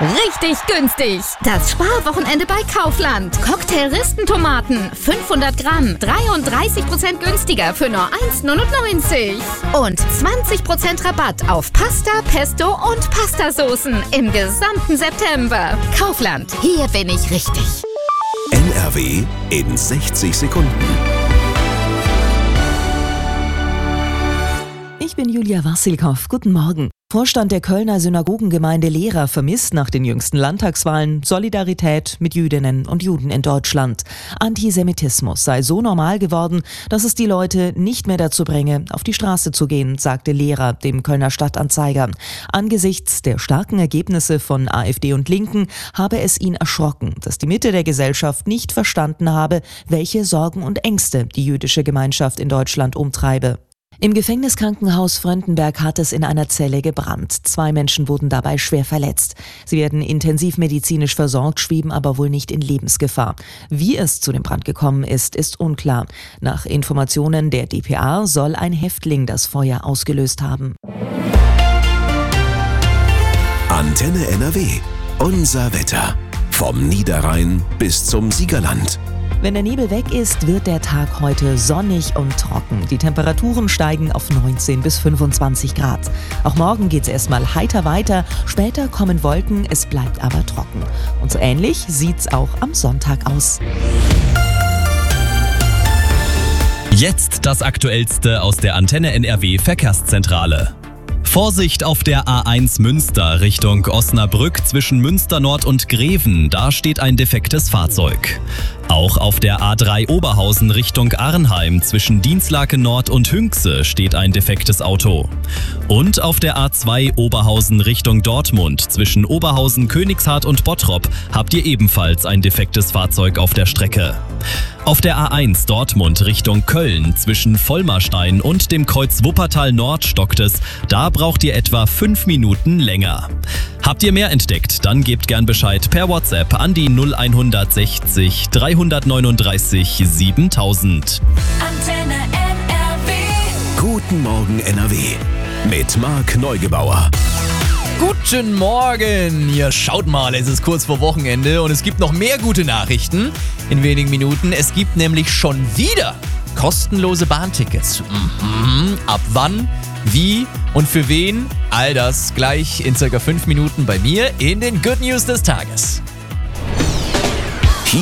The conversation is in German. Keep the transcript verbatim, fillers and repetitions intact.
Richtig günstig. Das Sparwochenende bei Kaufland. Cocktail-Ristentomaten, fünfhundert Gramm, dreiunddreißig Prozent günstiger für nur eins neunundneunzig. Und zwanzig Prozent Rabatt auf Pasta, Pesto und Pastasoßen im gesamten September. Kaufland, hier bin ich richtig. N R W in sechzig Sekunden. Ich bin Julia Wassilkow. Guten Morgen. Vorstand der Kölner Synagogengemeinde Lehrer vermisst nach den jüngsten Landtagswahlen Solidarität mit Jüdinnen und Juden in Deutschland. Antisemitismus sei so normal geworden, dass es die Leute nicht mehr dazu bringe, auf die Straße zu gehen, sagte Lehrer dem Kölner Stadtanzeiger. Angesichts der starken Ergebnisse von AfD und Linken habe es ihn erschrocken, dass die Mitte der Gesellschaft nicht verstanden habe, welche Sorgen und Ängste die jüdische Gemeinschaft in Deutschland umtreibe. Im Gefängniskrankenhaus Fröndenberg hat es in einer Zelle gebrannt. Zwei Menschen wurden dabei schwer verletzt. Sie werden intensivmedizinisch versorgt, schweben aber wohl nicht in Lebensgefahr. Wie es zu dem Brand gekommen ist, ist unklar. Nach Informationen der D P A soll ein Häftling das Feuer ausgelöst haben. Antenne N R W. Unser Wetter. Vom Niederrhein bis zum Siegerland. Wenn der Nebel weg ist, wird der Tag heute sonnig und trocken. Die Temperaturen steigen auf neunzehn bis fünfundzwanzig Grad. Auch morgen geht's erstmal heiter weiter, später kommen Wolken, es bleibt aber trocken. Und so ähnlich sieht's auch am Sonntag aus. Jetzt das Aktuellste aus der Antenne N R W Verkehrszentrale. Vorsicht auf der A eins Münster Richtung Osnabrück zwischen Münster Nord und Greven, da steht ein defektes Fahrzeug. Auch auf der A drei Oberhausen Richtung Arnheim zwischen Dienstlaken Nord und Hünxe steht ein defektes Auto. Und auf der A zwei Oberhausen Richtung Dortmund zwischen Oberhausen, Königshardt und Bottrop habt ihr ebenfalls ein defektes Fahrzeug auf der Strecke. Auf der A eins Dortmund Richtung Köln zwischen Vollmerstein und dem Kreuz Wuppertal Nord stockt es, da braucht ihr etwa fünf Minuten länger. Habt ihr mehr entdeckt, dann gebt gern Bescheid per WhatsApp an die null sechzig, dreihundertneununddreißig, siebentausend. Antenne N R W. Guten Morgen N R W mit Marc Neugebauer. Guten Morgen! Ja, schaut mal, es ist kurz vor Wochenende und es gibt noch mehr gute Nachrichten in wenigen Minuten. Es gibt nämlich schon wieder kostenlose Bahntickets. Mhm. Ab wann, wie und für wen? All das gleich in circa fünf Minuten bei mir in den Good News des Tages.